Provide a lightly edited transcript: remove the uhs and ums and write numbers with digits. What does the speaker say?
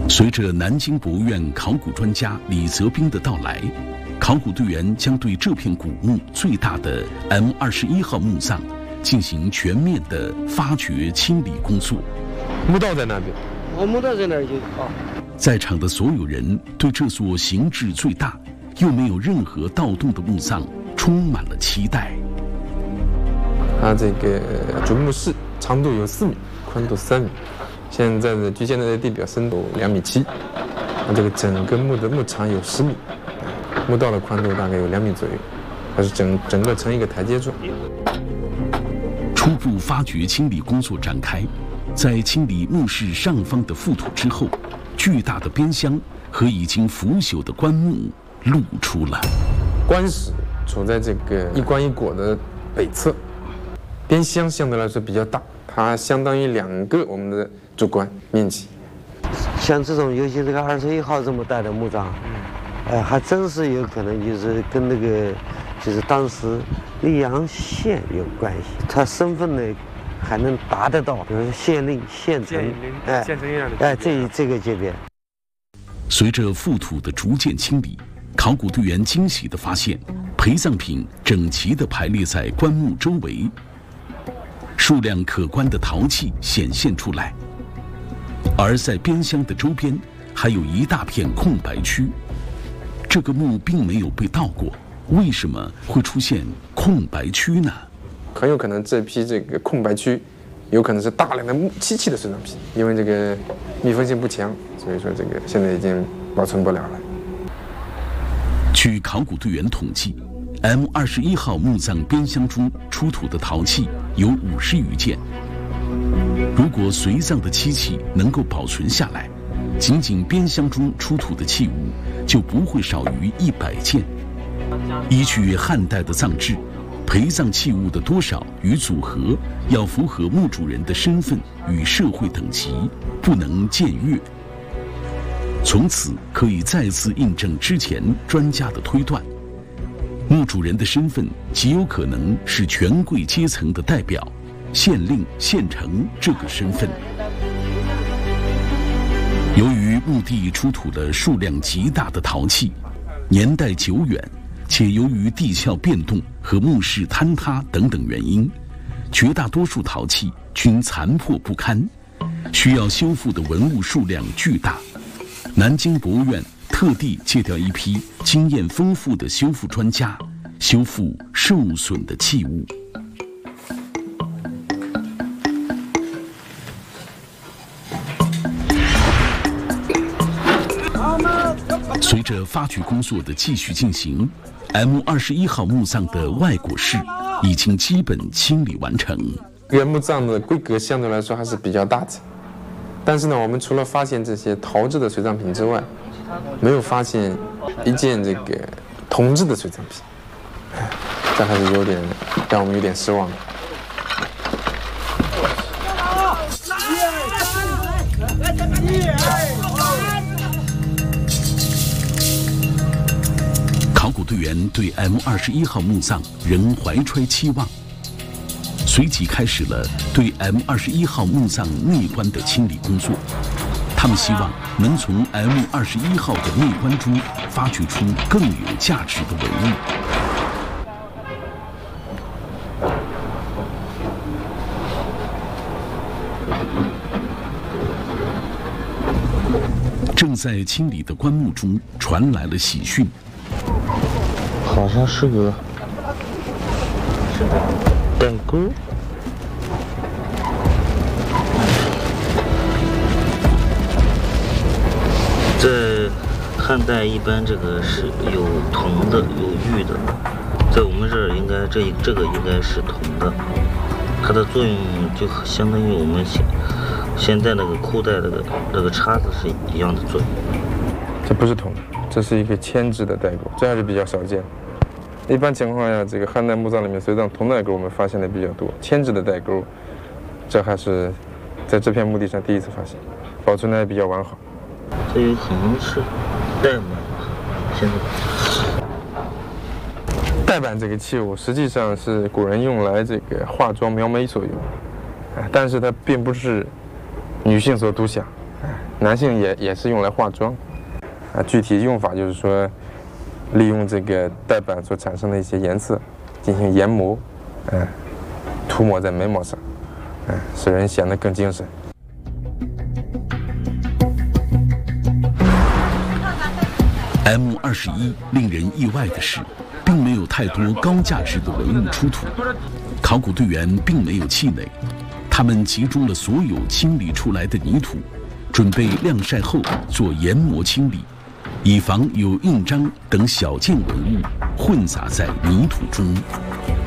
随着南京博物院考古专家李泽斌的到来，考古队员将对这片古墓最大的 M21号墓葬进行全面的发掘清理工作。 墓道在那边， 墓道在那儿就好。 在场的所有人对这座形制最大又没有任何盗洞的墓葬充满了期待。 它这个主墓室长度有4米，宽度3米。现在的距现在的地表深度2.7米，这个整个墓的墓长有10米，墓道的宽度大概有2米左右，它是整个呈一个台阶状。 初步发掘清理工作展开，在清理墓室上方的覆土之后，巨大的边箱和已经腐朽的棺木露出了。 棺室处在这个一棺一椁的北侧，边箱相对来说比较大，它相当于2个我们的主棺面积。 像这种，尤其这个21号这么大的墓葬，还真是有可能就是跟那个就是当时溧阳县有关系，他身份呢还能达得到，比如说县令、县城， 县城一样的， 这个级别。 随着覆土的逐渐清理，考古队员惊喜地发现，陪葬品整齐地排列在棺木周围，数量可观的陶器显现出来，而在边箱的周边还有一大片空白区。这个墓并没有被盗过，为什么会出现空白区呢？ 很有可能这批这个空白区，有可能是大量的木漆器的随葬品，因为这个密封性不强，所以说这个现在已经保存不了了。 据考古队员统计，M21号墓葬边箱中出土的陶器有50余件。如果随葬的漆器能够保存下来，仅仅边箱中出土的器物就不会少于100件。依据汉代的葬制，陪葬器物的多少与组合要符合墓主人的身份与社会等级，不能僭越。从此可以再次印证之前专家的推断，墓主人的身份极有可能是权贵阶层的代表，县令、县城这个身份。由于墓地出土了数量极大的陶器，年代久远，且由于地壳变动和墓室坍塌等等原因，绝大多数陶器均残破不堪，需要修复的文物数量巨大。南京博物院特地借调一批经验丰富的修复专家，修复受损的器物。随着发掘工作的继续进行， M21号墓葬的外椁室已经基本清理完成。 原墓葬的规格相对来说还是比较大的，但是呢，我们除了发现这些陶制的随葬品之外，没有发现一件这个铜制的随葬品，这还是有点让我们有点失望的。 考古队员对 M21号墓葬仍怀揣期望，随即开始了对 M21号墓葬内棺的清理工作。他们希望能从 M21号的内棺中发掘出更有价值的文物。正在清理的棺木中传来了喜讯， 好像是个蛋沟。在汉代一般这个是有铜的，有玉的，在我们这儿应该这个应该是铜的，它的作用就相当于我们现在那个裤带那个叉子是一样的作用。 这不是铜的，这是一个铅制的带钩，这还是比较少见。一般情况下，这个汉代墓葬里面随葬铜带钩我们发现的比较多，铅制的带钩，这还是在这片墓地上第一次发现，保存的还比较完好。 这有可能是带板，现在带板这个器物实际上是古人用来这个化妆描眉所用，但是它并不是女性所独享， 男性也是用来化妆，具体用法就是说，利用这个带板所产生的一些颜色进行研磨，涂抹在眉毛上，使人显得更精神。 M21令人意外的是，并没有太多高价值的文物出土，考古队员并没有气馁，他们集中了所有清理出来的泥土，准备晾晒后做研磨清理，以防有印章等小件文物混杂在泥土中。